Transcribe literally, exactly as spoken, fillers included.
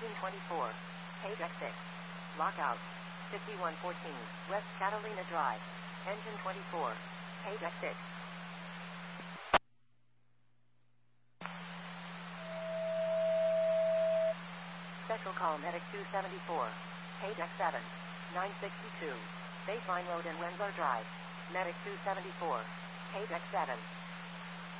Engine twenty-four. Page X six. Lockout. fifty-one fourteen. West Catalina Drive. Engine twenty-four. Page X six. Special call Medic two seventy-four. Page X seven. nine sixty-two. Baseline Road and Wensler Drive. Medic two seventy-four. Page X seven.